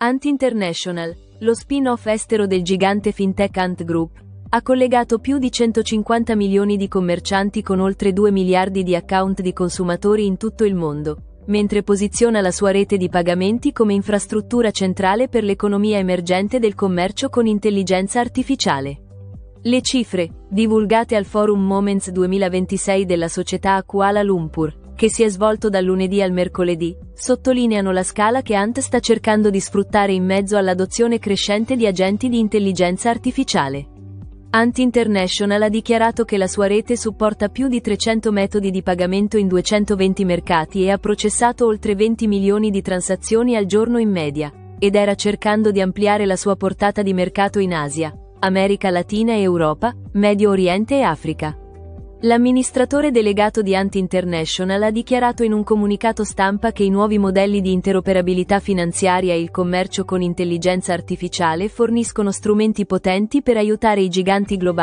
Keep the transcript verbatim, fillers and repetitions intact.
Ant International, lo spin-off estero del gigante fintech Ant Group, ha collegato più di centocinquanta milioni di commercianti con oltre due miliardi di account di consumatori in tutto il mondo, mentre posiziona la sua rete di pagamenti come infrastruttura centrale per l'economia emergente del commercio con intelligenza artificiale. Le cifre, divulgate al Forum Moments duemilaventisei della società a Kuala Lumpur, che si è svolto dal lunedì al mercoledì, sottolineano la scala che Ant sta cercando di sfruttare in mezzo all'adozione crescente di agenti di intelligenza artificiale. Ant International ha dichiarato che la sua rete supporta più di trecento metodi di pagamento in duecentoventi mercati e ha processato oltre venti milioni di transazioni al giorno in media, ed era cercando di ampliare la sua portata di mercato in Asia, America Latina e Europa, Medio Oriente e Africa. L'amministratore delegato di Ant International ha dichiarato in un comunicato stampa che i nuovi modelli di interoperabilità finanziaria e il commercio con intelligenza artificiale forniscono strumenti potenti per aiutare i giganti globali